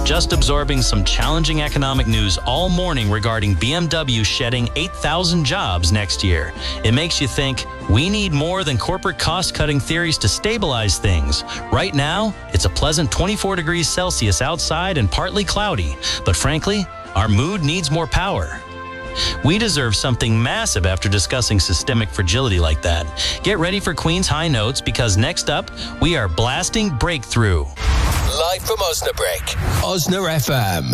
just absorbing some challenging economic news all morning regarding BMW shedding 8,000 jobs next year. It makes you think we need more than corporate cost-cutting theories to stabilize things. Right now, it's a pleasant 24 degrees Celsius outside and partly cloudy. But frankly, our mood needs more power. We deserve something massive after discussing systemic fragility like that. Get ready for Queen's High Notes, because next up, we are blasting Breakthrough. Live from Osnabrück, Osna FM.